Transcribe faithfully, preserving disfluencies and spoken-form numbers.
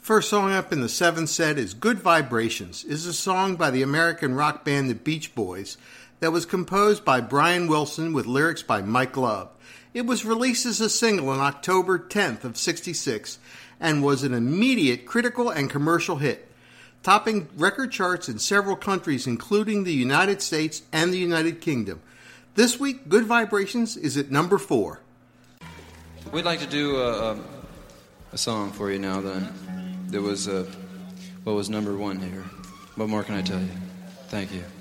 First song up in the seventh set is Good Vibrations. Is a song by the American rock band The Beach Boys that was composed by Brian Wilson with lyrics by Mike Love. It was released as a single on October tenth of sixty-six and was an immediate critical and commercial hit, topping record charts in several countries including the United States and the United Kingdom. This week, Good Vibrations is at number four. We'd like to do a, a, a song for you now then. That was uh, what was number one here. What more can I tell you? Thank you.